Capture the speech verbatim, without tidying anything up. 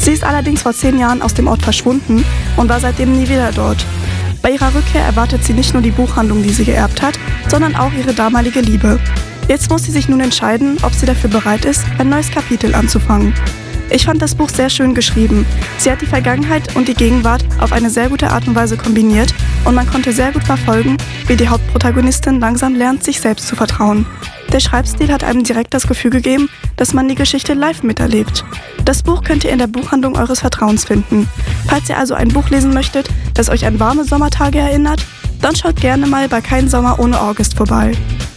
Sie ist allerdings vor zehn Jahren aus dem Ort verschwunden und war seitdem nie wieder dort. Bei ihrer Rückkehr erwartet sie nicht nur die Buchhandlung, die sie geerbt hat, sondern auch ihre damalige Liebe. Jetzt muss sie sich nun entscheiden, ob sie dafür bereit ist, ein neues Kapitel anzufangen. Ich fand das Buch sehr schön geschrieben. Sie hat die Vergangenheit und die Gegenwart auf eine sehr gute Art und Weise kombiniert und man konnte sehr gut verfolgen, wie die Hauptprotagonistin langsam lernt, sich selbst zu vertrauen. Der Schreibstil hat einem direkt das Gefühl gegeben, dass man die Geschichte live miterlebt. Das Buch könnt ihr in der Buchhandlung eures Vertrauens finden. Falls ihr also ein Buch lesen möchtet, das euch an warme Sommertage erinnert, dann schaut gerne mal bei Kein Sommer ohne August vorbei.